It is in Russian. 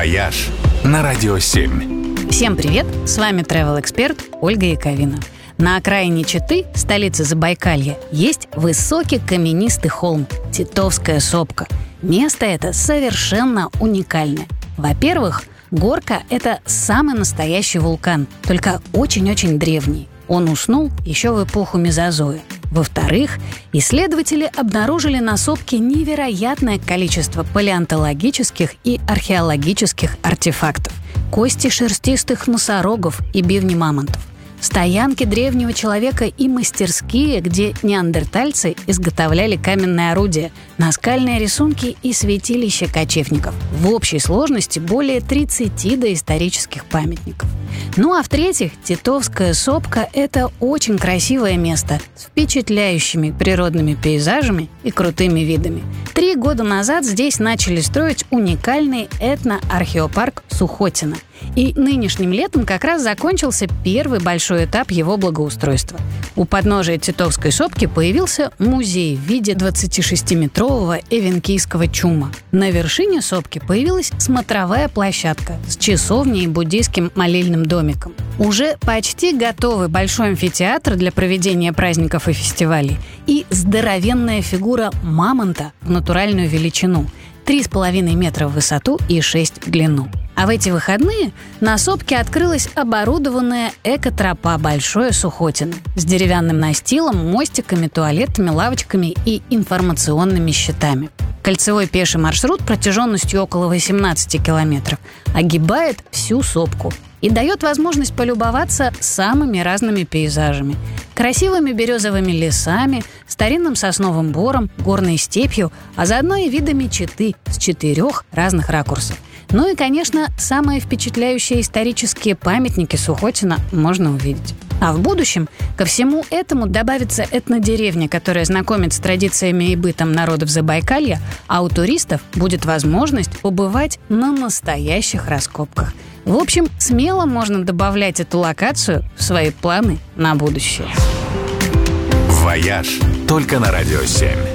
«Вояж» на Радио 7. Всем привет! С вами travel-эксперт Ольга Яковина. На окраине Читы, столицы Забайкалья, есть высокий каменистый холм – Титовская сопка. Место это совершенно уникальное. Во-первых, горка – это самый настоящий вулкан, только очень-очень древний. Он уснул еще в эпоху Мезозоя. Во-вторых, исследователи обнаружили на сопке невероятное количество палеонтологических и археологических артефактов. Кости шерстистых носорогов и бивни мамонтов, стоянки древнего человека и мастерские, где неандертальцы изготовляли каменные орудия, наскальные рисунки и святилища кочевников. В общей сложности более 30 доисторических памятников. Ну а в-третьих, Титовская сопка – это очень красивое место с впечатляющими природными пейзажами и крутыми видами. 3 года назад здесь начали строить уникальный этно-археопарк Сухотино. И нынешним летом как раз закончился первый большой этап его благоустройства. У подножия Титовской сопки появился музей в виде 26-метрового эвенкийского чума. На вершине сопки появилась смотровая площадка с часовней и буддийским молельным домиком. Уже почти готовый большой амфитеатр для проведения праздников и фестивалей и здоровенная фигура мамонта в натуральную величину – 3,5 метра в высоту и 6 в длину. А в эти выходные на сопке открылась оборудованная экотропа «Большое Сухотино» с деревянным настилом, мостиками, туалетами, лавочками и информационными щитами. Кольцевой пеший маршрут протяженностью около 18 километров огибает всю сопку и дает возможность полюбоваться самыми разными пейзажами. Красивыми березовыми лесами, старинным сосновым бором, горной степью, а заодно и видами Читы с 4 разных ракурсов. Ну и, конечно, самые впечатляющие исторические памятники Сухотино можно увидеть. А в будущем ко всему этому добавится этнодеревня, которая знакомит с традициями и бытом народов Забайкалья, а у туристов будет возможность побывать на настоящих раскопках. В общем, смело можно добавлять эту локацию в свои планы на будущее. «Вояж» только на Радио 7.